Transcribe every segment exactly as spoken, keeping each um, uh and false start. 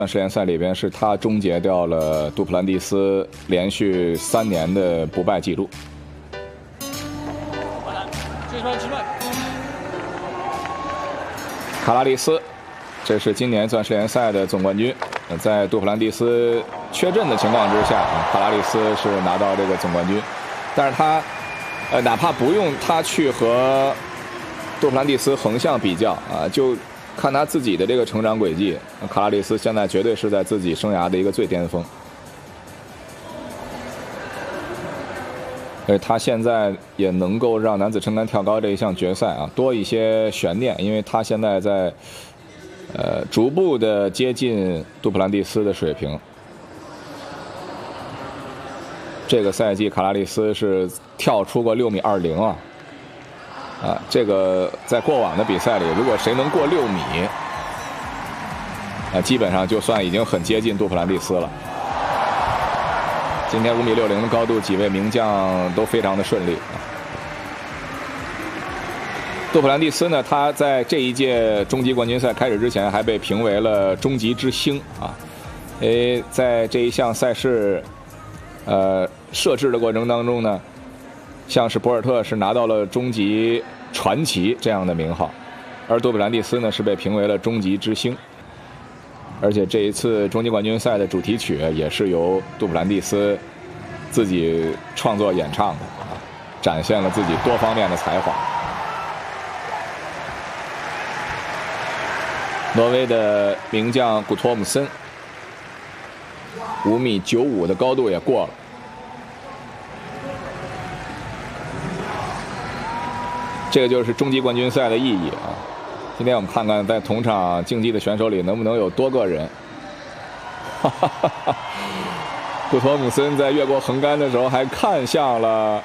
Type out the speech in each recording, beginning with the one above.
钻石联赛里边是他终结掉了杜普兰蒂斯连续三年的不败记录。卡拉利斯，这是今年钻石联赛的总冠军。在杜普兰蒂斯缺阵的情况之下，卡拉利斯是拿到这个总冠军。但是他，呃，哪怕不用他去和杜普兰蒂斯横向比较啊，就看他自己的这个成长轨迹，卡拉利斯现在绝对是在自己生涯的一个最巅峰。而他现在也能够让男子撑杆跳高这一项决赛啊多一些悬念，因为他现在在呃逐步的接近杜普兰蒂斯的水平。这个赛季卡拉利斯是跳出过六米二零啊。啊，这个在过往的比赛里，如果谁能过六米，啊，基本上就算已经很接近杜普兰蒂斯了。今天五米六零的高度，几位名将都非常的顺利。杜普兰蒂斯呢，他在这一届终极冠军赛开始之前，还被评为了终极之星啊。诶，在这一项赛事，呃，设置的过程当中呢。像是博尔特是拿到了终极传奇这样的名号，而杜普兰蒂斯呢是被评为了终极之星。而且这一次终极冠军赛的主题曲也是由杜普兰蒂斯自己创作演唱的，啊，展现了自己多方面的才华。挪威的名将古托姆森，五米九五的高度也过了。这个就是终极冠军赛的意义啊！今天我们看看在同场竞技的选手里能不能有多个人。哈哈哈哈，古托姆森在越过横杆的时候还看向了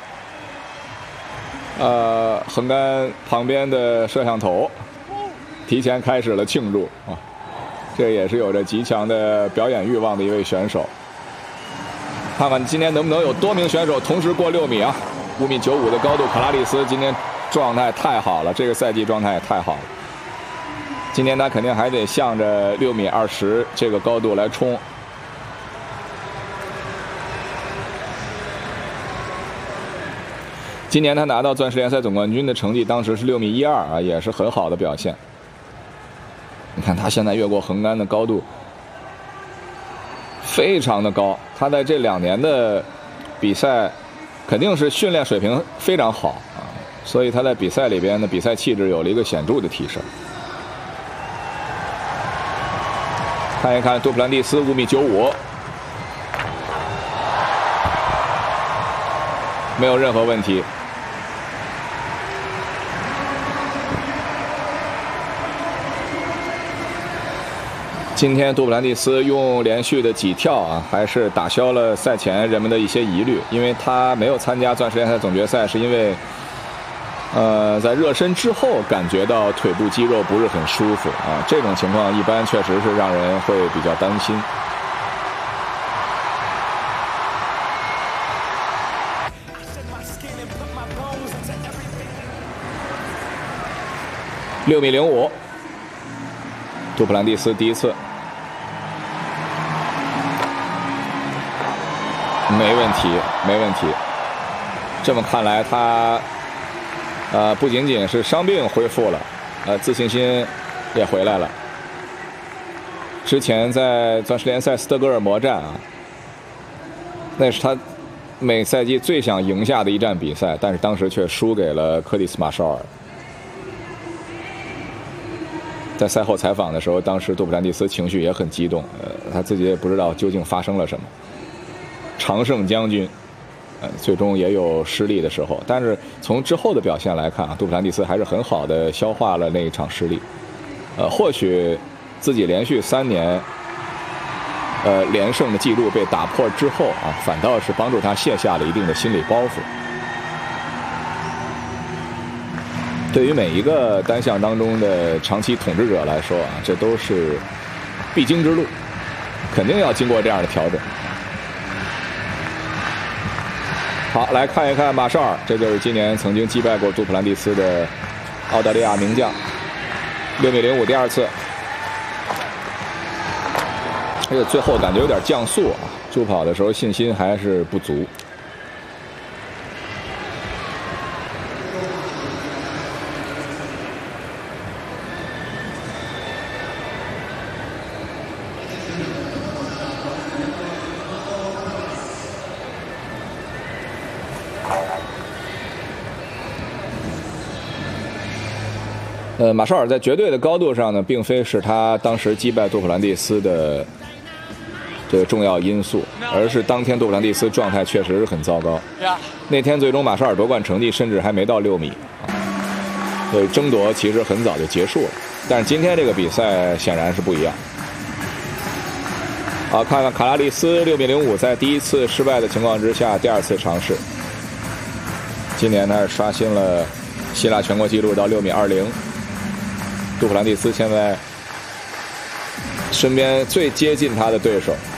呃横杆旁边的摄像头，提前开始了庆祝啊！这也是有着极强的表演欲望的一位选手。看看今天能不能有多名选手同时过六米啊！五米九五的高度，卡拉利斯今天状态太好了，这个赛季状态也太好了。今天他肯定还得向着六米二十这个高度来冲。今年他拿到钻石联赛总冠军的成绩，当时是六米一二啊，也是很好的表现。你看他现在越过横杆的高度非常的高，他在这两年的比赛肯定是训练水平非常好啊。所以他在比赛里边的比赛气质有了一个显著的提升。看一看杜普兰蒂斯五米九五，没有任何问题。今天杜普兰蒂斯用连续的几跳啊，还是打消了赛前人们的一些疑虑，因为他没有参加钻石联赛总决赛，是因为。呃，在热身之后感觉到腿部肌肉不是很舒服啊，这种情况一般确实是让人会比较担心。六米零五，杜普兰蒂斯第一次，没问题，没问题。这么看来，他。呃，不仅仅是伤病恢复了，呃，自信心也回来了。之前在钻石联赛斯德哥尔摩站啊，那是他每赛季最想赢下的一站比赛，但是当时却输给了柯蒂斯马绍尔。在赛后采访的时候，当时杜普兰蒂斯情绪也很激动，呃，他自己也不知道究竟发生了什么。常胜将军。呃，最终也有失利的时候，但是从之后的表现来看啊，杜普兰蒂斯还是很好的消化了那一场失利。呃，或许自己连续三年呃连胜的记录被打破之后啊，反倒是帮助他卸下了一定的心理包袱。对于每一个单项当中的长期统治者来说啊，这都是必经之路，肯定要经过这样的调整。好，来看一看马绍尔，这就是今年曾经击败过杜普兰蒂斯的澳大利亚名将，六米零五第二次。 这个最后感觉有点降速啊，助跑的时候信心还是不足。呃，马绍尔在绝对的高度上呢，并非是他当时击败杜普兰蒂斯的这个重要因素，而是当天杜普兰蒂斯状态确实很糟糕。那天最终马绍尔夺冠成绩甚至还没到六米，所以争夺其实很早就结束了。但是今天这个比赛显然是不一样。好，看看卡拉利斯六米零五，在第一次失败的情况之下，第二次尝试。今年他是刷新了希腊全国纪录到六米二零。杜普兰蒂斯现在身边最接近他的对手